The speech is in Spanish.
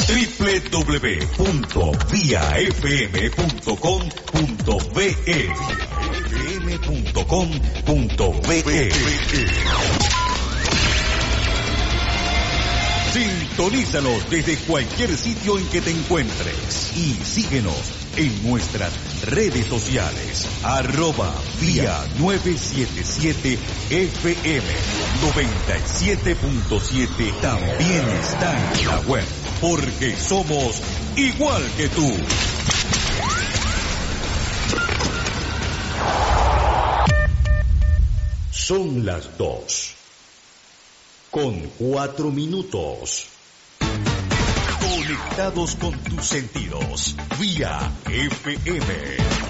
www.viafm.com.be fm.com.be. Sintonízanos desde cualquier sitio en que te encuentres y síguenos en nuestras redes sociales, @vía 977 FM 97.7. También está en la web, porque somos igual que tú. Son las 2:04. Conectados con tus sentidos, vía FM.